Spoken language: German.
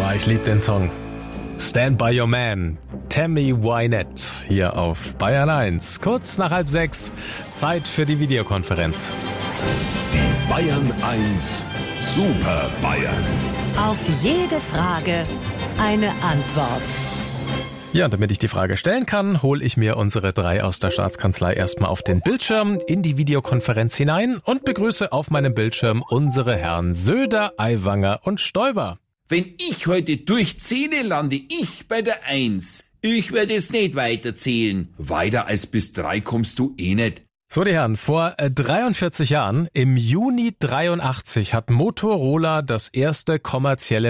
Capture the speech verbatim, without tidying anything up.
Boah, ich liebe den Song. Stand by your man, Tammy Wynette, hier auf Bayern eins. Kurz nach halb sechs, Zeit für die Videokonferenz. Die Bayern eins Super Bayern. Auf jede Frage eine Antwort. Ja, und damit ich die Frage stellen kann, hole ich mir unsere drei aus der Staatskanzlei erstmal auf den Bildschirm in die Videokonferenz hinein und begrüße auf meinem Bildschirm unsere Herren Söder, Aiwanger und Stoiber. Wenn ich heute durchzähle, lande ich bei der Eins. Ich werde jetzt nicht weiterzählen. Weiter als bis drei kommst du eh nicht. So, die Herren, vor dreiundvierzig Jahren, im Juni dreiundachtzig, hat Motorola das erste kommerzielle